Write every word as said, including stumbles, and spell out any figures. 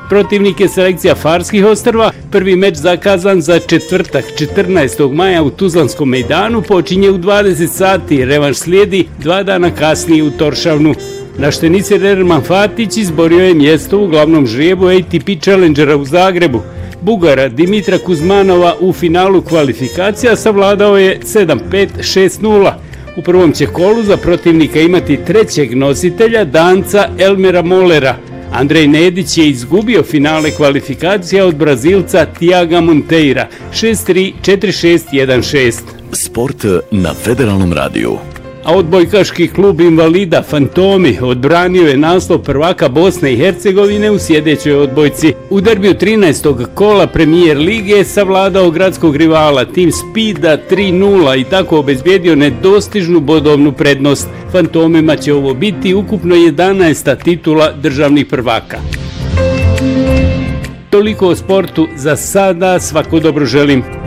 Protivnik je selekcija Farskih ostrva. Prvi meč zakazan za četvrtak četrnaestog maja u Tuzlanskom mejdanu počinje u dvadeset sati. Revanš slijedi dva dana kasnije u Toršavnu. Naštenicer Erman Fatić izborio je mjesto u glavnom žrebu A T P Challengera u Zagrebu. Bugara Dimitra Kuzmanova u finalu kvalifikacija savladao je sedam pet šest nula. U prvom će kolu za protivnika imati trećeg nositelja Danca Elmera Molera. Andrej Nedić je izgubio finale kvalifikacija od Brazilca Tiaga Monteira šest tri četiri šest jedan šest. Sport na Federalnom radiju. A odbojkaški klub invalida Fantomi odbranio je naslov prvaka Bosne i Hercegovine u sjedećoj odbojci. U derbiju trinaestog kola premijer lige savladao gradskog rivala tim Spida tri nula i tako obezbijedio nedostižnu bodovnu prednost. Fantomima će ovo biti ukupno jedanaesta titula državnih prvaka. Toliko o sportu za sada, svako dobro želim.